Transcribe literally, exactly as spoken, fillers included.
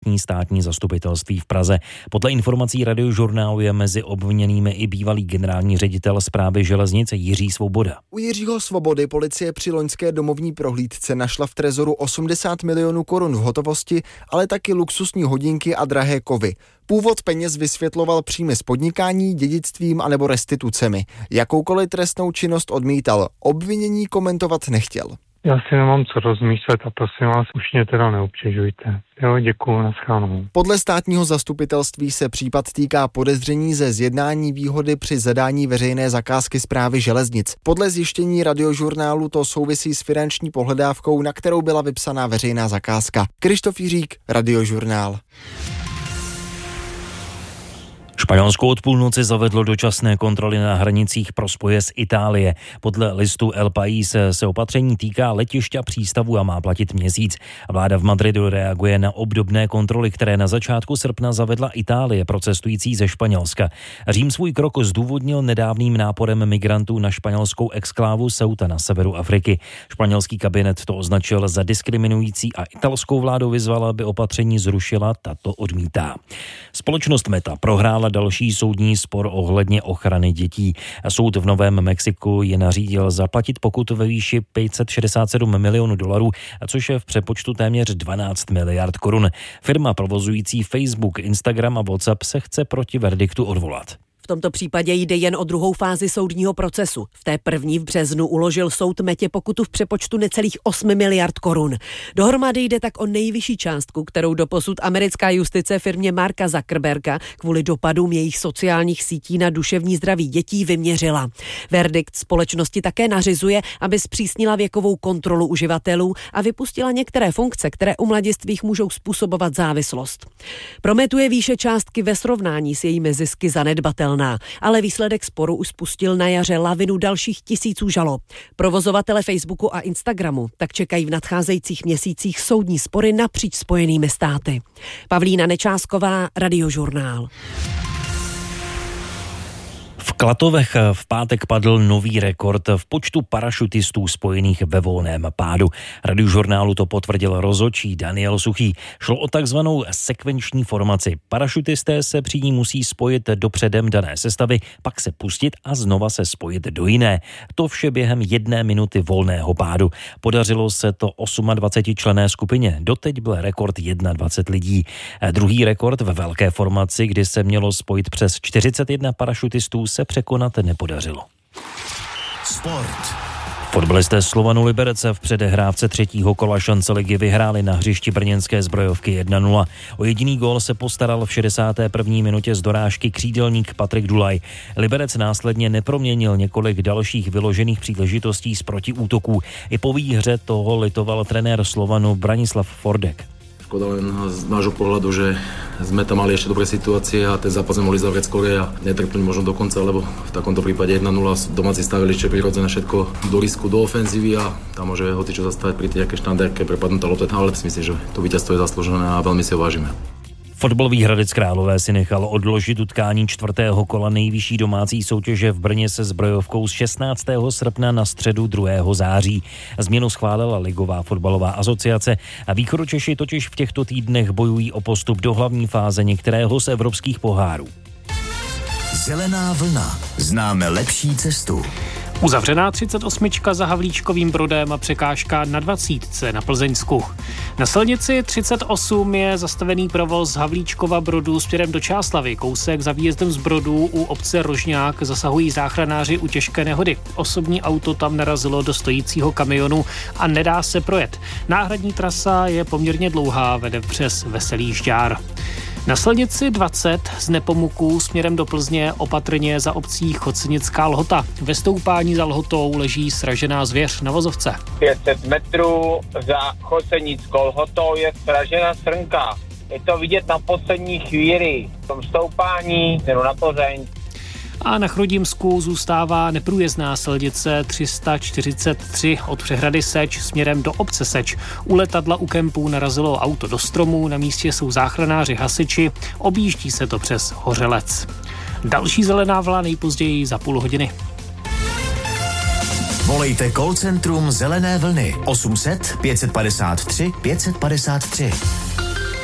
státní zastupitelství v Praze. Podle informací Radiožurnálu je mezi obviněnými i bývalý generální ředitel Správy železnic Jiří Svoboda. U Jiřího Svobody policie při loňské domovní prohlídce našla v trezoru osmdesát milionů korun v hotovosti, ale taky luxusní hodinky a drahé kovy. Původ peněz vysvětloval příjmy z podnikání, dědictvím anebo restitucemi. Jakoukoliv trestnou činnost odmítal, obvinění komentovat nechtěl. Já si nemám co rozmýšlet a prosím vás, už mě teda neobtěžujte. Jo, děkuju, naschledanou. Podle státního zastupitelství se případ týká podezření ze zjednání výhody při zadání veřejné zakázky Správy železnic. Podle zjištění Radiožurnálu to souvisí s finanční pohledávkou, na kterou byla vypsaná veřejná zakázka. Krištof Jiřík, Radiožurnál. Španělsko od půlnoci zavedlo dočasné kontroly na hranicích pro spoje z Itálie. Podle listu El País se opatření týká letišť a přístavů a má platit měsíc. Vláda v Madridu reaguje na obdobné kontroly, které na začátku srpna zavedla Itálie pro cestující ze Španělska. Řím svůj krok zdůvodnil nedávným náporem migrantů na španělskou exklávu Ceuta na severu Afriky. Španělský kabinet to označil za diskriminující a italskou vládu vyzvala, aby opatření zrušila, tato odmítá. Společnost Meta prohrála další soudní spor ohledně ochrany dětí. Soud v Novém Mexiku je nařídil zaplatit pokutu ve výši pět set šedesát sedm milionů dolarů, což je v přepočtu téměř dvanáct miliard korun. Firma provozující Facebook, Instagram a WhatsApp se chce proti verdiktu odvolat. V tomto případě jde jen o druhou fázi soudního procesu. V té první v březnu uložil soud Metě pokutu v přepočtu necelých osm miliard korun. Dohromady jde tak o nejvyšší částku, kterou doposud americká justice firmě Marka Zuckerberga kvůli dopadům jejich sociálních sítí na duševní zdraví dětí vyměřila. Verdikt společnosti také nařizuje, aby zpřísnila věkovou kontrolu uživatelů a vypustila některé funkce, které u mladistvých můžou způsobovat závislost. Pro Metu je výše částky ve srovnání s jejími zisky zanedbatelná. Ale výsledek sporu už spustil na jaře lavinu dalších tisíců žalob. Provozovatele Facebooku a Instagramu tak čekají v nadcházejících měsících soudní spory napříč Spojenými státy. Pavlína Nečásková, Radiožurnál. V Klatovech v pátek padl nový rekord v počtu parašutistů spojených ve volném pádu. Radiožurnálu to potvrdil rozhodčí Daniel Suchý. Šlo o takzvanou sekvenční formaci. Parašutisté se při ní musí spojit do předem dané sestavy, pak se pustit a znova se spojit do jiné. To vše během jedné minuty volného pádu. Podařilo se to dvacetiosmičlenné skupině. Doteď byl rekord dvacet jedna lidí. Druhý rekord ve velké formaci, kdy se mělo spojit přes čtyřicet jedna parašutistů, se překonat nepodařilo. Sport. Fotbalisté Slovanu Liberce v předehrávce třetího kola šance ligy vyhráli na hřišti brněnské Zbrojovky jedna nula. O jediný gól se postaral v šedesáté první minutě z dorážky křídelník Patrik Dulaj. Liberec následně neproměnil několik dalších vyložených příležitostí z protiútoků. I po výhře toho litoval trenér Slovanu Branislav Fordek. Škoda len z nášho pohľadu, že sme tam mali ešte dobré situácie a ten zápas sme mohli zavrieť skôr a netrpnúť možno do konca, lebo v takomto prípade jedna nula domáci stavili ešte prirodzené všetko do risku, do ofenzívy a tam môže hocičo zastávať pri tej nejakej štandardke prepadnutá lopta, ale si myslím, že to víťazstvo je zaslúžené a veľmi si ho vážime. Fotbalový Hradec Králové si nechal odložit utkání čtvrtého kola nejvyšší domácí soutěže v Brně se Zbrojovkou z šestnáctého srpna na středu druhého září. Změnu schválila Ligová fotbalová asociace a Východočeši totiž v těchto týdnech bojují o postup do hlavní fáze některého z evropských pohárů. Zelená vlna. Známe lepší cestu. Uzavřená třicet osm za Havlíčkovým Brodem a překážka na dvacítce na Plzeňsku. Na silnici třicet osm je zastavený provoz z Havlíčkova Brodu směrem do Čáslavy. Kousek za výjezdem z Brodu u obce Rožňák zasahují záchranáři u těžké nehody. Osobní auto tam narazilo do stojícího kamionu a nedá se projet. Náhradní trasa je poměrně dlouhá, vede přes Veselý Žďár. Na silnici dvacet z Nepomuků směrem do Plzně opatrně za obcí Chocenická Lhota. Ve stoupání za Lhotou leží sražená zvěř na vozovce. pět set metrů za Chocenickou Lhotou je sražená srnka. Je to vidět na poslední chvíli. V tom stoupání jdu na Plzeň. A na Chrudimsku zůstává neprůjezdná silnice tři sta čtyřicet tři od přehrady Seč směrem do obce Seč. U letadla u kempu narazilo auto do stromu, na místě jsou záchranáři hasiči, objíždí se to přes Hořelec. Další zelená vlna nejpozději za půl hodiny. Volejte call centrum Zelené vlny osm set pět set padesát tři pět set padesát tři.